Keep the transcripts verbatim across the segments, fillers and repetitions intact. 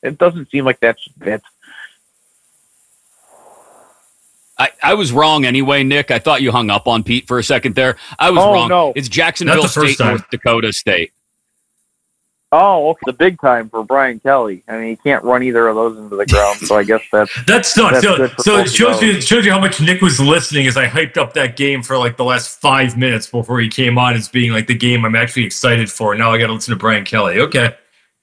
It doesn't seem like that should fit. I, I was wrong anyway, Nick. I thought you hung up on Pete for a second there. I was oh, wrong. No. It's Jacksonville State, time. North Dakota State. Oh, okay. The big time for Brian Kelly. I mean, he can't run either of those into the ground, so I guess that's that's not that's so. So it shows you those. it shows you how much Nick was listening as I hyped up that game for like the last five minutes before he came on as being like the game I'm actually excited for. Now I got to listen to Brian Kelly. Okay.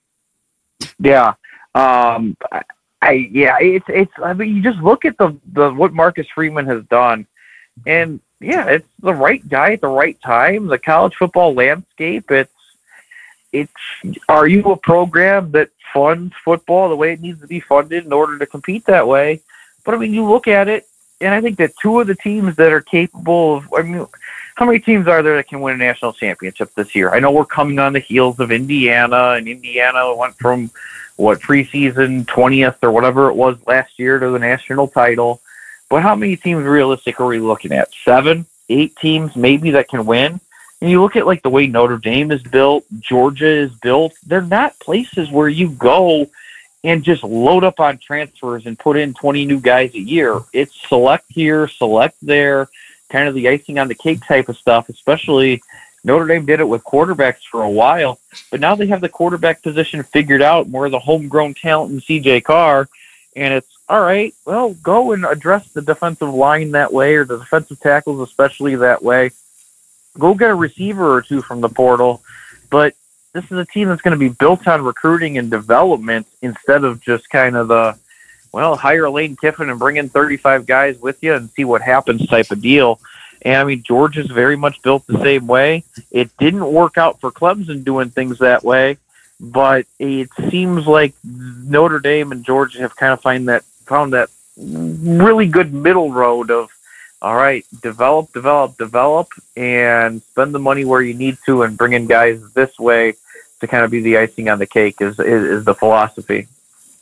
Yeah. Um. I, I yeah. It's it's. I mean, you just look at the the what Marcus Freeman has done, and yeah, it's the right guy at the right time. The college football landscape. It's it's. Are you a program that funds football the way it needs to be funded in order to compete that way? But I mean, you look at it, and I think that two of the teams that are capable of. I mean, how many teams are there that can win a national championship this year? I know we're coming on the heels of Indiana, and Indiana went from what preseason twentieth or whatever it was last year to the national title. But how many teams realistic are we looking at? Seven, eight teams maybe that can win. And you look at like the way Notre Dame is built, Georgia is built. They're not places where you go and just load up on transfers and put in twenty new guys a year. It's select here, select there, kind of the icing on the cake type of stuff, especially Notre Dame did it with quarterbacks for a while, but now they have the quarterback position figured out, more of the homegrown talent in C J Carr, and it's, all right, well, go and address the defensive line that way, or the defensive tackles especially that way. Go get a receiver or two from the portal, but this is a team that's going to be built on recruiting and development instead of just kind of the, well, hire Lane Kiffin and bring in thirty-five guys with you and see what happens type of deal. And, I mean, Georgia's very much built the same way. It didn't work out for Clemson doing things that way, but it seems like Notre Dame and Georgia have kind of find that, found that really good middle road of, all right, develop, develop, develop, and spend the money where you need to and bring in guys this way to kind of be the icing on the cake is, is, is the philosophy.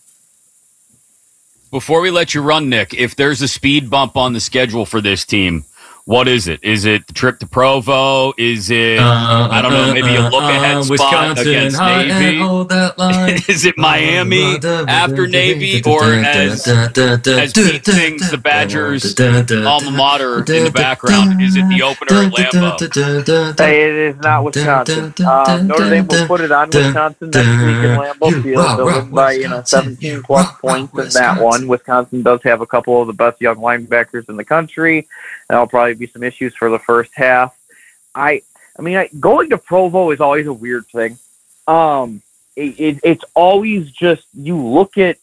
Before we let you run, Nick, if there's a speed bump on the schedule for this team, what is it? Is it the trip to Provo? Is it, uh, I don't know, maybe a look-ahead uh, uh, spot Wisconsin, against Navy? Is it Miami after Navy? Or as, as Pete sings the Badgers' alma mater in the background, is it the opener at Lambeau? Hey, it is not Wisconsin. Uh, Notre Dame will put it on Wisconsin next week in Lambeau Field. They'll win by, you know, seventeen plus points in that one. Wisconsin does have a couple of the best young linebackers in the country. That'll probably be some issues for the first half. I, I mean, I, going to Provo is always a weird thing. Um, it, it, it's always just, you look at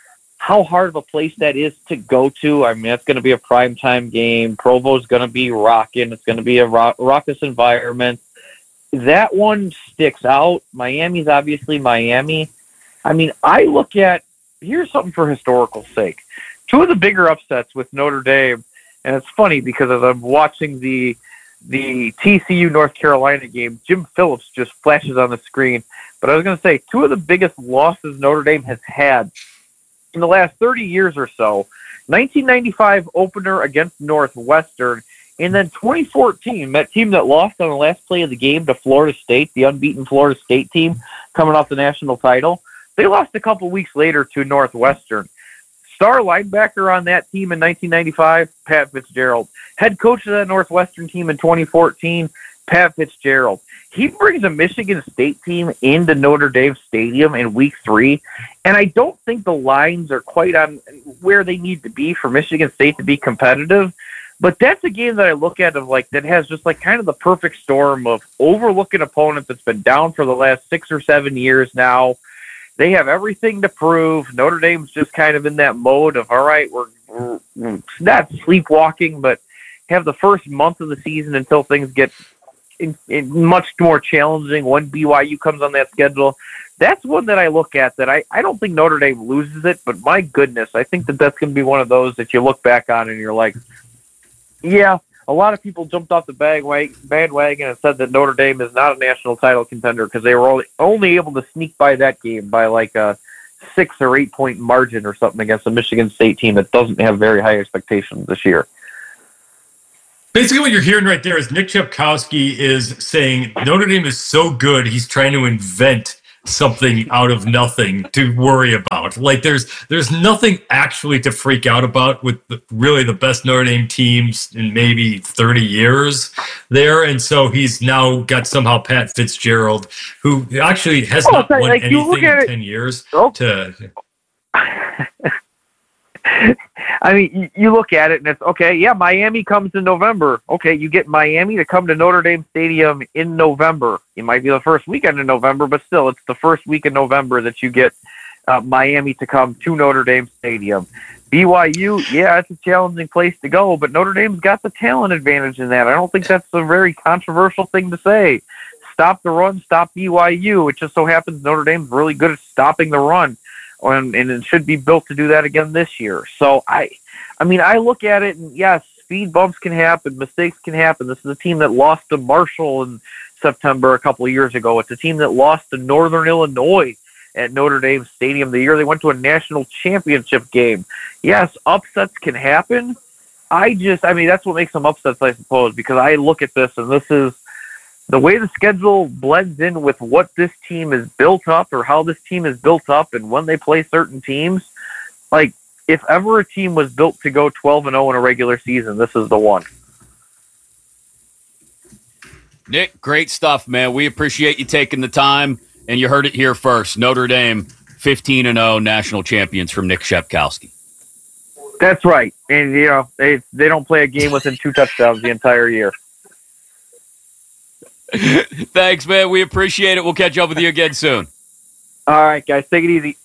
how hard of a place that is to go to. I mean, it's going to be a primetime game. Provo's going to be rocking. It's going to be a rock, raucous environment. That one sticks out. Miami's obviously Miami. I mean, I look at, here's something for historical sake. Two of the bigger upsets with Notre Dame. And it's funny because as I'm watching the the T C U North Carolina game, Jim Phillips just flashes on the screen. But I was going to say, two of the biggest losses Notre Dame has had in the last thirty years or so, nineteen ninety-five opener against Northwestern, and then twenty fourteen, that team that lost on the last play of the game to Florida State, the unbeaten Florida State team coming off the national title. They lost a couple weeks later to Northwestern. Star linebacker on that team in nineteen ninety-five, Pat Fitzgerald. Head coach of that Northwestern team in twenty fourteen, Pat Fitzgerald. He brings a Michigan State team into Notre Dame Stadium in week three, and I don't think the lines are quite on where they need to be for Michigan State to be competitive, but that's a game that I look at of like that has just like kind of the perfect storm of overlooking opponent that's been down for the last six or seven years now. They have everything to prove. Notre Dame's just kind of in that mode of, all right, we're, we're, we're not sleepwalking, but have the first month of the season until things get in, in much more challenging when B Y U comes on that schedule. That's one that I look at that I, I don't think Notre Dame loses it, but my goodness, I think that that's going to be one of those that you look back on and you're like, yeah, a lot of people jumped off the bandwagon and said that Notre Dame is not a national title contender because they were only, only able to sneak by that game by like a six or eight point margin or something against a Michigan State team that doesn't have very high expectations this year. Basically what you're hearing right there is Nick Chepkowski is saying Notre Dame is so good, he's trying to invent something out of nothing to worry about. out. Like there's there's nothing actually to freak out about with the, really the best Notre Dame teams in maybe thirty years there. And so he's now got somehow Pat Fitzgerald, who actually has oh, not won like, anything in it, ten years. Oh. To I mean, you look at it and it's okay. Yeah, Miami comes in November. Okay, you get Miami to come to Notre Dame Stadium in November. It might be the first weekend in November, but still, it's the first week in November that you get uh, Miami to come to Notre Dame Stadium. B Y U, yeah, it's a challenging place to go, but Notre Dame's got the talent advantage in that. I don't think that's a very controversial thing to say. Stop the run, stop B Y U. It just so happens Notre Dame's really good at stopping the run. And, and it should be built to do that again this year. So, I I mean, I look at it, and yes, speed bumps can happen, mistakes can happen. This is a team that lost to Marshall in September a couple of years ago. It's a team that lost to Northern Illinois at Notre Dame Stadium the year they went to a national championship game. Yes, upsets can happen. I just, I mean, that's what makes them upsets, I suppose, because I look at this, and this is the way the schedule blends in with what this team is built up or how this team is built up and when they play certain teams. Like, if ever a team was built to go twelve and oh in a regular season, this is the one. Nick, great stuff, man. We appreciate you taking the time, and you heard it here first. Notre Dame, fifteen and oh national champions from Nick Shepkowski. That's right. And, you know, they, they don't play a game within two touchdowns the entire year. Thanks, man. We appreciate it. We'll catch up with you again soon. All right, guys. Take it easy.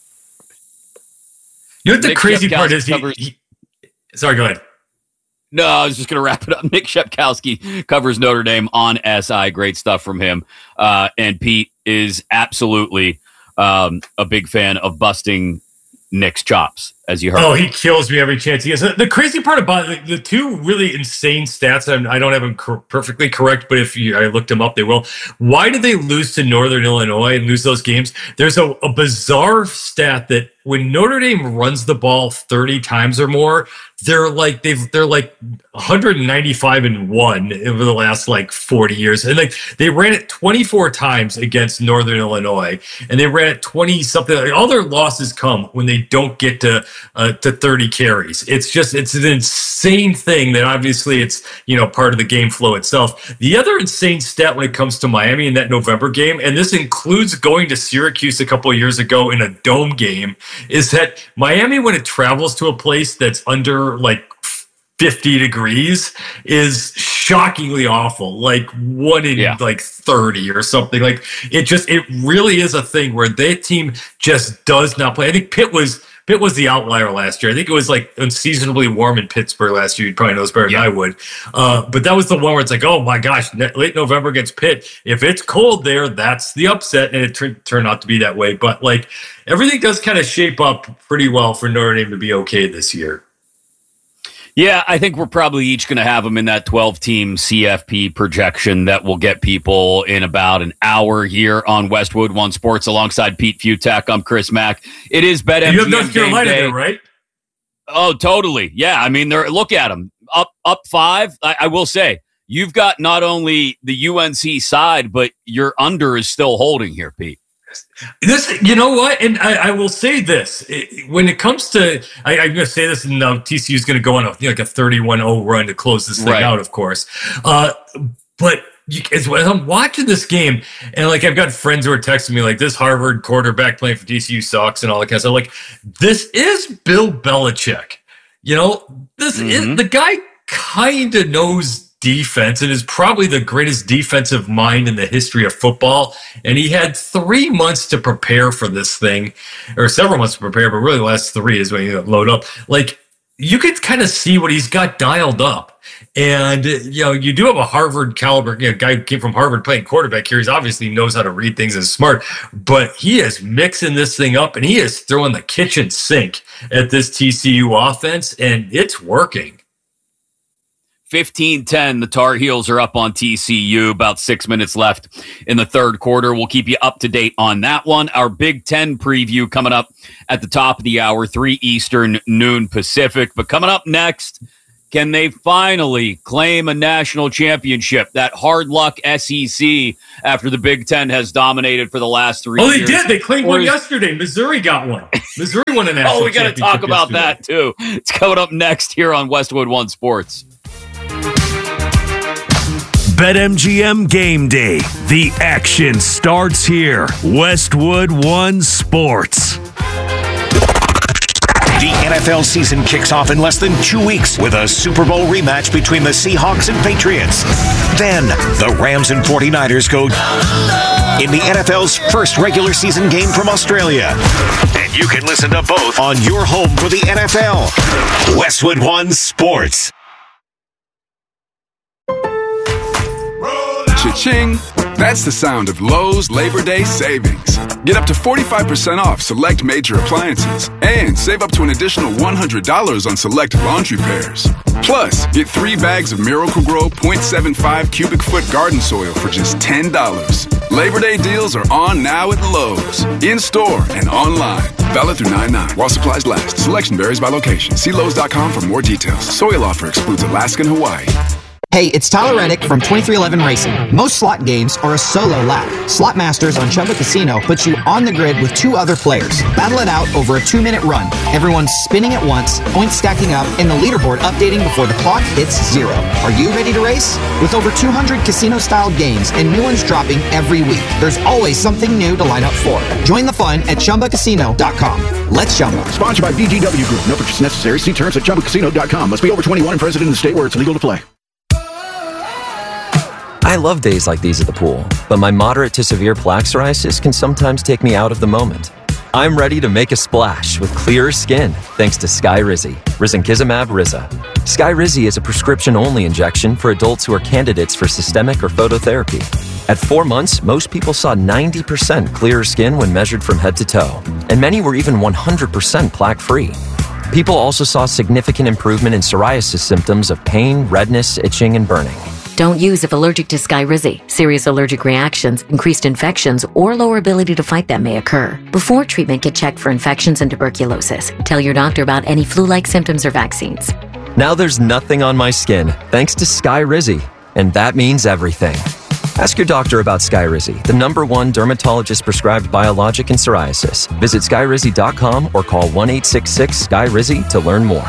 You know what the Nick crazy Shepkowski part is? He, covers- he, sorry, go ahead. No, I was just going to wrap it up. Nick Shepkowski covers Notre Dame on S I. Great stuff from him. Uh, and Pete is absolutely um, a big fan of busting Nick's chops, as you heard. Oh, he kills me every chance he gets. The crazy part about it, the two really insane stats, I don't have them cor- perfectly correct, but if you, I looked them up, they will. Why did they lose to Northern Illinois and lose those games? There's a, a bizarre stat that when Notre Dame runs the ball thirty times or more, they're like they've they're like one ninety-five and one over the last like forty years, and like they ran it twenty-four times against Northern Illinois, and they ran it twenty something. Like, all their losses come when they don't get to uh, to thirty carries. It's just it's an insane thing that obviously it's you know part of the game flow itself. The other insane stat when it comes to Miami in that November game, and this includes going to Syracuse a couple of years ago in a dome game, is that Miami, when it travels to a place that's under like fifty degrees, is shockingly awful. Like one in yeah. like thirty or something. Like it just, it really is a thing where that team just does not play. I think Pitt was, Pitt was the outlier last year. I think it was like unseasonably warm in Pittsburgh last year. You probably know this better yeah. than I would. Uh, but that was the one where it's like, oh my gosh, late November against Pitt. If it's cold there, that's the upset. And it t- turned out to be that way. But like everything does kind of shape up pretty well for Notre Dame to be okay this year. Yeah, I think we're probably each going to have them in that twelve-team C F P projection that will get people in about an hour here on Westwood One Sports alongside Pete Futak. I'm Chris Mack. It is BetMGM You have North Carolina there, right? Oh, totally. Yeah, I mean, they're look at them. Up up five, I, I will say, you've got not only the U N C side, but your under is still holding here, Pete. This, you know what, and I, I will say this: it, when it comes to, I, I'm going to say this, and uh, T C U is going to go on a, like a thirty-one oh run to close this thing right. out, of course. Uh, but you, as, as I'm watching this game, and like I've got friends who are texting me like, "This Harvard quarterback playing for T C U sucks," and all that kind of stuff. Like, this is Bill Belichick. You know, this mm-hmm. is the guy. Kind of knows defense and is probably the greatest defensive mind in the history of football. And he had three months to prepare for this thing, or several months to prepare, but really the last three is when you load up. Like, you could kind of see what he's got dialed up. And, you know, you do have a Harvard caliber, you know, guy who came from Harvard playing quarterback here. He obviously knows how to read things and is smart, but he is mixing this thing up and he is throwing the kitchen sink at this T C U offense, and it's working. fifteen ten, the Tar Heels are up on T C U. About six minutes left in the third quarter. We'll keep you up to date on that one. Our Big Ten preview coming up at the top of the hour, three Eastern, noon Pacific. But coming up next, Can they finally claim a national championship? That hard luck S E C after the Big Ten has dominated for the last three oh, years. Oh, they did. They claimed or one is, yesterday. Missouri got one. Missouri won a national championship. Oh, we got to talk about yesterday. that, too. It's coming up next here on Westwood One Sports. BetMGM Game Day. The action starts here. Westwood One Sports. The N F L season kicks off in less than two weeks with a Super Bowl rematch between the Seahawks and Patriots. Then, the Rams and forty-niners go in the N F L's first regular season game from Australia. And you can listen to both on your home for the N F L. Westwood One Sports. Cha-ching! That's the sound of Lowe's Labor Day savings. Get up to forty-five percent off select major appliances and save up to an additional one hundred dollars on select laundry pairs. Plus, get three bags of Miracle-Gro point seven five cubic foot garden soil for just ten dollars. Labor Day deals are on now at Lowe's. In-store and online. Valid through nine nine while supplies last. Selection varies by location. See Lowe's dot com for more details. Soil offer excludes Alaska and Hawaii. Hey, it's Tyler Reddick from twenty-three eleven Racing. Most slot games are a solo lap. Slot Masters on Chumba Casino puts you on the grid with two other players. Battle it out over a two-minute run. Everyone's spinning at once, points stacking up, and the leaderboard updating before the clock hits zero. Are you ready to race? With over two hundred casino-style games and new ones dropping every week, there's always something new to line up for. Join the fun at Chumba Casino dot com. Let's Chumba. Sponsored by V G W Group. No purchase necessary. See terms at Chumba Casino dot com. Must be over twenty-one and present in the state where it's legal to play. I love days like these at the pool, but my moderate to severe plaque psoriasis can sometimes take me out of the moment. I'm ready to make a splash with clearer skin thanks to Skyrizi, risankizumab Riza. Skyrizi is a prescription-only injection for adults who are candidates for systemic or phototherapy. At four months, most people saw ninety percent clearer skin when measured from head to toe, and many were even one hundred percent plaque-free. People also saw significant improvement in psoriasis symptoms of pain, redness, itching, and burning. Don't use if allergic to Skyrizi. Serious allergic reactions, increased infections, or lower ability to fight them may occur. Before treatment, get checked for infections and tuberculosis. Tell your doctor about any flu-like symptoms or vaccines. Now there's nothing on my skin thanks to Skyrizi, and that means everything. Ask your doctor about Skyrizi, the number one dermatologist-prescribed biologic in psoriasis. Visit Skyrizi dot com or call one eight six six S K Y R I Z I to learn more.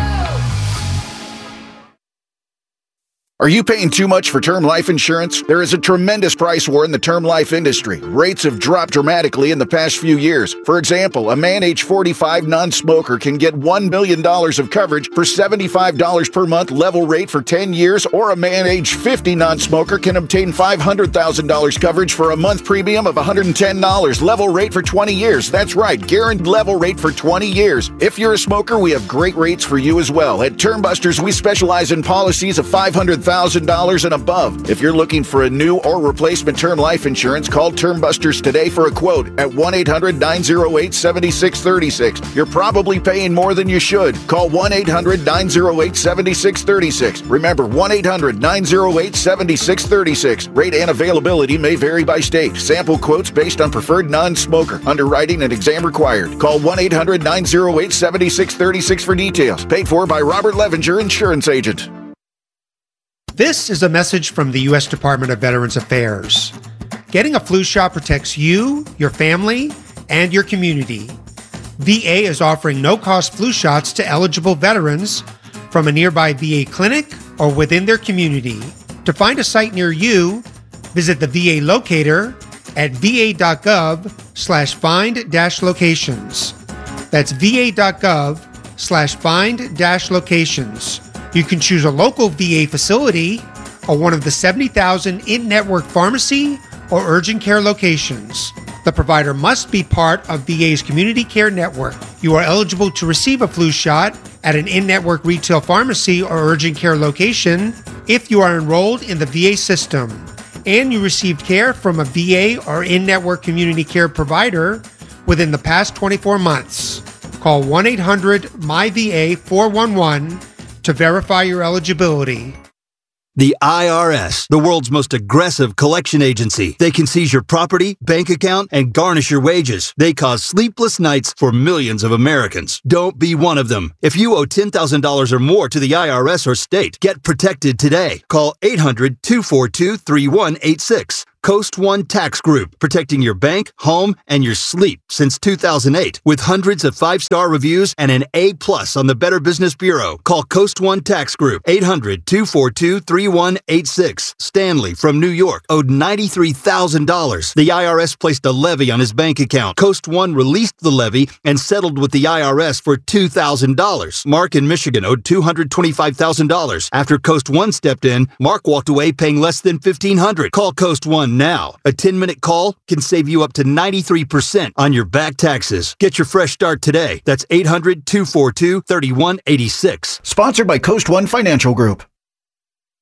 Are you paying too much for term life insurance? There is a tremendous price war in the term life industry. Rates have dropped dramatically in the past few years. For example, a man age forty-five non-smoker can get one million dollars of coverage for seventy-five dollars per month level rate for ten years, or a man age fifty non-smoker can obtain five hundred thousand dollars coverage for a month premium of one hundred ten dollars level rate for twenty years. That's right, guaranteed level rate for twenty years. If you're a smoker, we have great rates for you as well. At Termbusters, we specialize in policies of five hundred thousand dollars and above. If you're looking for a new or replacement term life insurance, call Termbusters today for a quote at one eight hundred nine oh eight seven six three six. You're probably paying more than you should. Call one eight hundred nine oh eight seven six three six. Remember, one eight hundred nine oh eight seven six three six. Rate and availability may vary by state. Sample quotes based on preferred non-smoker. Underwriting and exam required. Call one eight hundred nine oh eight seven six three six for details. Paid for by Robert Levenger, insurance agent. This is a message from the U S Department of Veterans Affairs. Getting a flu shot protects you, your family, and your community. V A is offering no-cost flu shots to eligible veterans from a nearby V A clinic or within their community. To find a site near you, visit the V A locator at va.gov slash find dash locations. That's va.gov slash find dash locations. You can choose a local V A facility or one of the seventy thousand in-network pharmacy or urgent care locations. The provider must be part of V A's community care network. You are eligible to receive a flu shot at an in-network retail pharmacy or urgent care location if you are enrolled in the V A system and you received care from a V A or in-network community care provider within the past twenty-four months. Call one eight hundred M Y V A four one one to verify your eligibility. The I R S, the world's most aggressive collection agency. They can seize your property, bank account, and garnish your wages. They cause sleepless nights for millions of Americans. Don't be one of them. If you owe ten thousand dollars or more to the I R S or state, get protected today. Call eight hundred, two four two, three one eight six. Coast One Tax Group, protecting your bank, home, and your sleep since two thousand eight. With hundreds of five-star reviews and an A plus on the Better Business Bureau. Call Coast One Tax Group, eight hundred, two four two, three one eight six. Stanley from New York owed ninety-three thousand dollars. The I R S placed a levy on his bank account. Coast One released the levy and settled with the I R S for two thousand dollars. Mark in Michigan owed two hundred twenty-five thousand dollars. After Coast One stepped in, Mark walked away paying less than fifteen hundred dollars. Call Coast One now. A ten-minute call can save you up to ninety-three percent on your back taxes. Get your fresh start today. That's eight hundred, two four two, three one eight six. Sponsored by Coast One Financial Group.